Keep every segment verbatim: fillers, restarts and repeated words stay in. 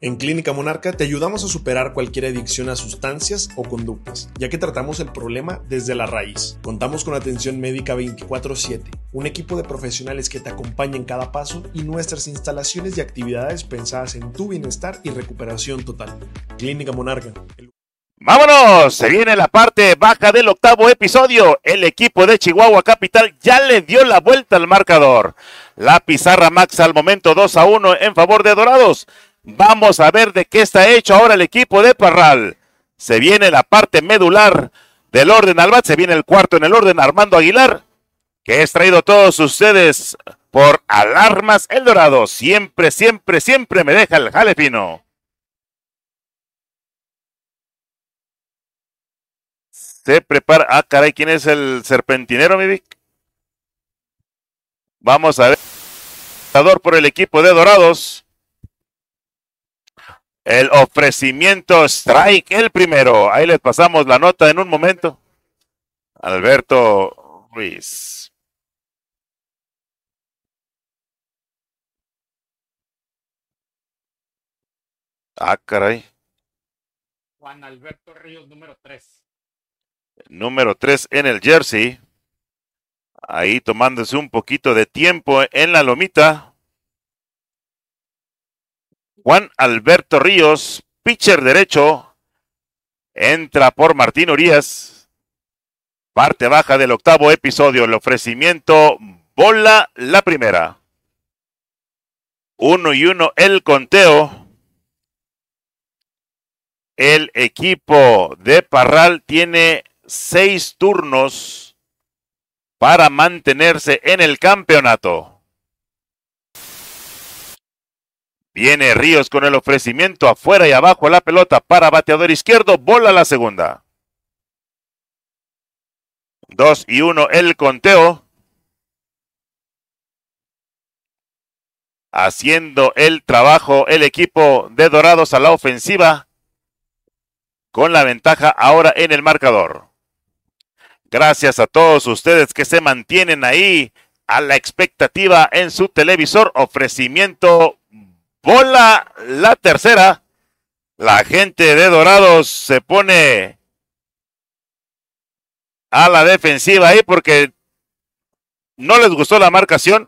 En Clínica Monarca te ayudamos a superar cualquier adicción a sustancias o conductas, ya que tratamos el problema desde la raíz. Contamos con atención médica veinticuatro siete, un equipo de profesionales que te acompaña en cada paso y nuestras instalaciones y actividades pensadas en tu bienestar y recuperación total. Clínica Monarca. El... ¡Vámonos! Se viene la parte baja del octavo episodio. El equipo de Chihuahua Capital ya le dio la vuelta al marcador. La pizarra Max al momento dos a uno en favor de Dorados. Vamos a ver de qué está hecho ahora el equipo de Parral. Se viene la parte medular del orden al bat. Se viene el cuarto en el orden Armando Aguilar, que es traído a todos ustedes por Alarmas El Dorado. Siempre, siempre, siempre me deja el jale fino. Se prepara. Ah, caray, ¿quién es el serpentinero, mi Vic? Vamos a ver. Por el equipo de Dorados. El ofrecimiento strike, el primero. Ahí les pasamos la nota en un momento. Alberto Ruiz. Ah, caray. Juan Alberto Ríos, número tres. Número tres en el jersey. Ahí tomándose un poquito de tiempo en la lomita. Juan Alberto Ríos, pitcher derecho, entra por Martín Urias. Parte baja del octavo episodio, el ofrecimiento, bola la primera. Uno y uno el conteo. El equipo de Parral tiene seis turnos para mantenerse en el campeonato. Viene Ríos con el ofrecimiento afuera y abajo la pelota para bateador izquierdo. Bola la segunda. Dos y uno el conteo. Haciendo el trabajo el equipo de Dorados a la ofensiva. Con la ventaja ahora en el marcador. Gracias a todos ustedes que se mantienen ahí a la expectativa en su televisor. Ofrecimiento. Bola la tercera. La gente de Dorados se pone a la defensiva ahí porque no les gustó la marcación.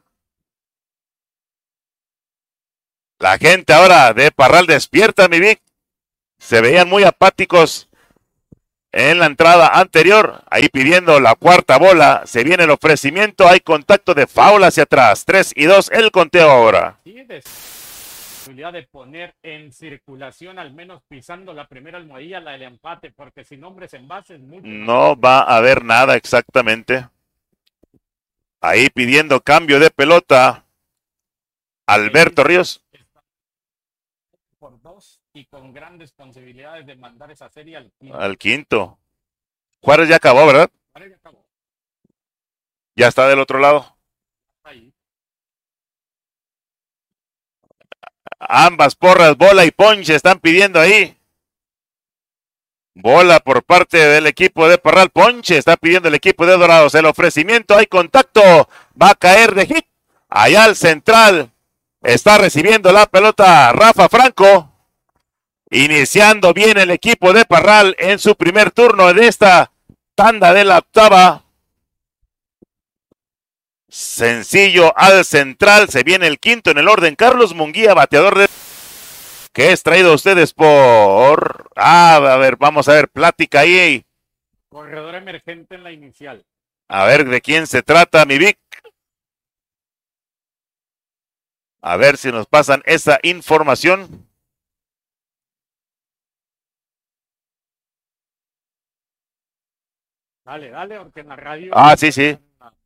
La gente ahora de Parral despierta, mi Vic. Se veían muy apáticos en la entrada anterior. Ahí pidiendo la cuarta bola. Se viene el ofrecimiento. Hay contacto de foul hacia atrás. tres y dos el conteo ahora. Sí, de... de poner en circulación, al menos pisando la primera almohadilla, la del empate, porque sin hombres en base es mucho. No va a haber nada exactamente. Ahí pidiendo cambio de pelota. Alberto Ríos. Por dos y con grandes posibilidades de mandar esa serie al quinto. Al quinto. Juárez ya acabó, ¿verdad? Juárez ya acabó. Ya está del otro lado. Ahí. Ambas porras, bola y ponche, están pidiendo ahí. Bola por parte del equipo de Parral. Ponche está pidiendo el equipo de Dorados. El ofrecimiento, hay contacto. Va a caer de hit. Allá al central. Está recibiendo la pelota Rafa Franco. Iniciando bien el equipo de Parral en su primer turno de esta tanda de la octava. Sencillo al central, se viene el quinto en el orden. Carlos Munguía, bateador de... que es traído a ustedes por... Ah, a ver, vamos a ver, plática ahí. Corredor emergente en la inicial. A ver, ¿de quién se trata, mi Vic? A ver si nos pasan esa información. Dale, dale, porque en la radio... Ah, sí, sí.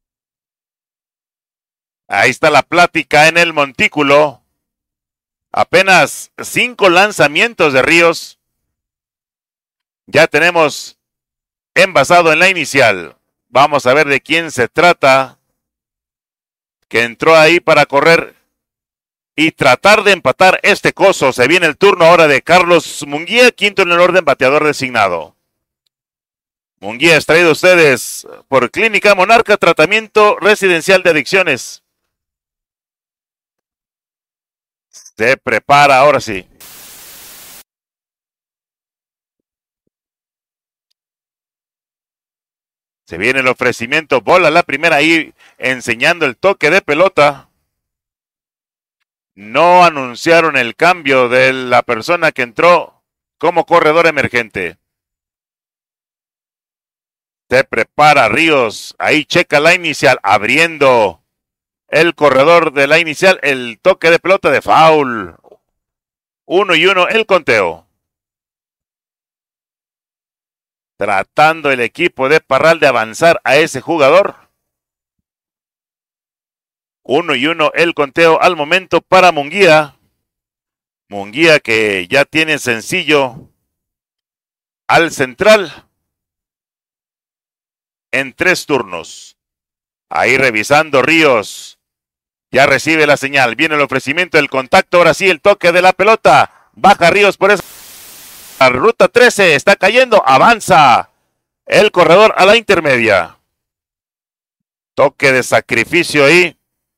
Ahí está la plática en el montículo. Apenas cinco lanzamientos de Ríos. Ya tenemos envasado en la inicial. Vamos a ver de quién se trata. Que entró ahí para correr y tratar de empatar este coso. Se viene el turno ahora de Carlos Munguía, quinto en el orden, bateador designado. Munguía es traído a ustedes por Clínica Monarca, tratamiento residencial de adicciones. Se prepara ahora sí. Se viene el ofrecimiento, bola la primera ahí, enseñando el toque de pelota. No anunciaron el cambio de la persona que entró como corredor emergente. Se prepara Ríos, ahí checa la inicial, abriendo el corredor de la inicial, el toque de pelota de foul. Uno y uno el conteo. Tratando el equipo de Parral de avanzar a ese jugador. Uno y uno el conteo al momento para Munguía. Munguía que ya tiene sencillo al central en tres turnos. Ahí revisando Ríos. Ya recibe la señal. Viene el ofrecimiento, el contacto. Ahora sí el toque de la pelota. Baja Ríos por esa. La ruta trece está cayendo. Avanza el corredor a la intermedia. Toque de sacrificio ahí.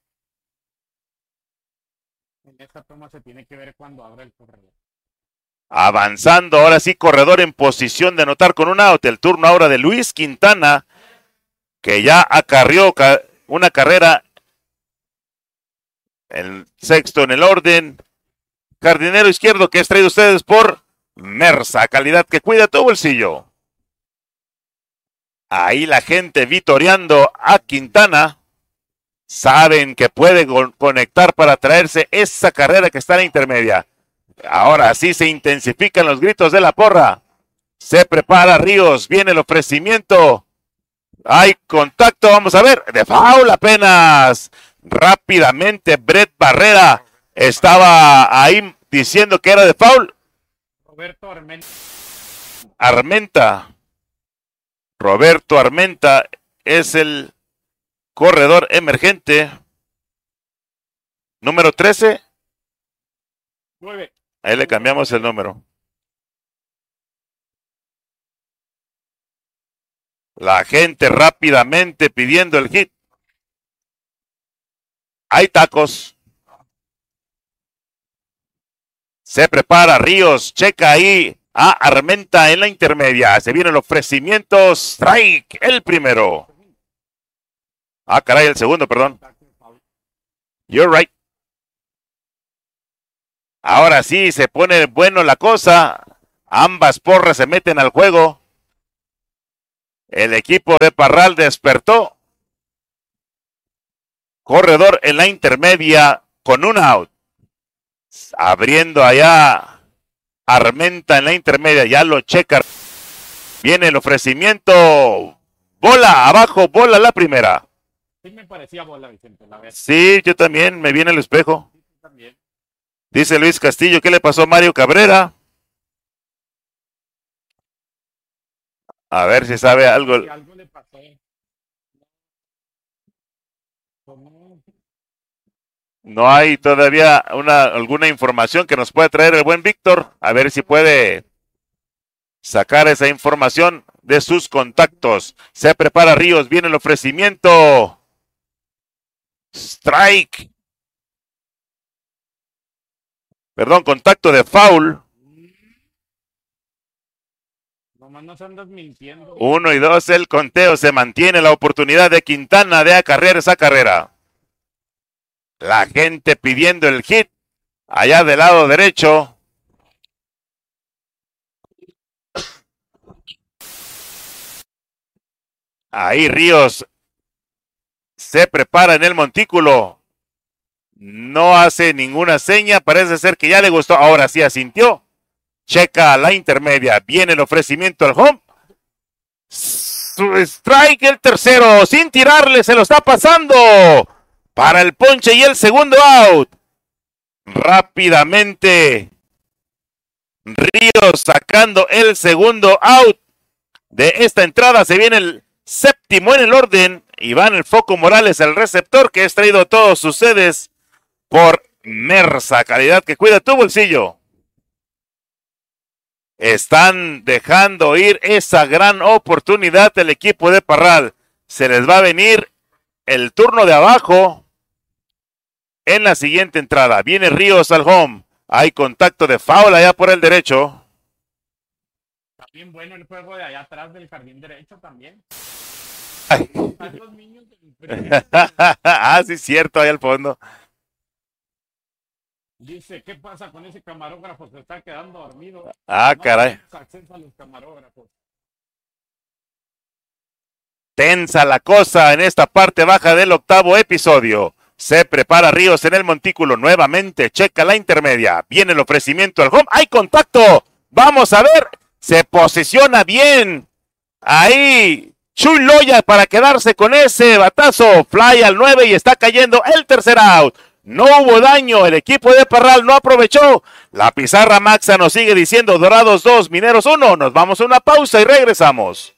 En esta toma se tiene que ver cuando abre el corredor. Avanzando, ahora sí, corredor en posición de anotar con un out. El turno ahora de Luis Quintana, que ya acarrió una carrera. El sexto en el orden. Jardinero izquierdo que es traído ustedes por Mersa, calidad que cuida tu bolsillo. Ahí la gente vitoreando a Quintana. Saben que puede conectar para traerse esa carrera que está en la intermedia. Ahora sí se intensifican los gritos de la porra. Se prepara Ríos, viene el ofrecimiento. Hay contacto, vamos a ver, de foul apenas. Rápidamente Brett Barrera estaba ahí diciendo que era de foul. Roberto Armenta. Armenta. Roberto Armenta es el corredor emergente. Número trece. nueve. Ahí le cambiamos el número. La gente rápidamente pidiendo el hit. Hay tacos. Se prepara Ríos. Checa ahí a Armenta en la intermedia. Se viene el ofrecimiento. Strike. El primero. Ah, caray, el segundo, perdón. You're right. Ahora sí se pone bueno la cosa. Ambas porras se meten al juego. El equipo de Parral despertó. Corredor en la intermedia con un out. Abriendo allá Armenta en la intermedia. Ya lo checa. Viene el ofrecimiento. Bola abajo, bola la primera. Sí me parecía bola, Vicente, la verdad. Sí, yo también, me viene el espejo. Sí, también. Dice Luis Castillo, ¿qué le pasó a Mario Cabrera? A ver si sabe algo. Si algo le pasó. ¿Cómo? No hay todavía una, alguna información que nos pueda traer el buen Víctor. A ver si puede sacar esa información de sus contactos. Se prepara Ríos, viene el ofrecimiento. Strike. Perdón, contacto de foul. Nomás nos andas mintiendo. Uno y dos, el conteo. Se mantiene la oportunidad de Quintana de acarrear esa carrera. La gente pidiendo el hit. Allá del lado derecho. Ahí Ríos se prepara en el montículo. No hace ninguna seña. Parece ser que ya le gustó. Ahora sí asintió. Checa la intermedia. Viene el ofrecimiento al home. Strike el tercero. Sin tirarle. Se lo está pasando. Para el ponche y el segundo out. Rápidamente. Ríos sacando el segundo out. De esta entrada se viene el séptimo en el orden. Iván el Foco Morales, el receptor que es traído a todos ustedes por Mersa, calidad que cuida tu bolsillo. Están dejando ir esa gran oportunidad del equipo de Parral. Se les va a venir el turno de abajo en la siguiente entrada. Viene Ríos al home. Hay contacto de foul allá por el derecho. También bueno el juego de allá atrás del jardín derecho también. Están los niños del primer. Ah, sí, cierto, ahí al fondo. Dice, ¿qué pasa con ese camarógrafo? Se está quedando dormido. Ah, No caray. tenemos acceso a los camarógrafos. Tensa la cosa en esta parte baja del octavo episodio. Se prepara Ríos en el montículo nuevamente. Checa la intermedia. Viene el ofrecimiento al home. ¡Hay contacto! Vamos a ver. Se posiciona bien. Ahí. Chuy Loya para quedarse con ese batazo. Fly al nueve y está cayendo el tercer out. No hubo daño, el equipo de Parral no aprovechó. La pizarra Maxa nos sigue diciendo Dorados dos, Mineros uno. Nos vamos a una pausa y regresamos.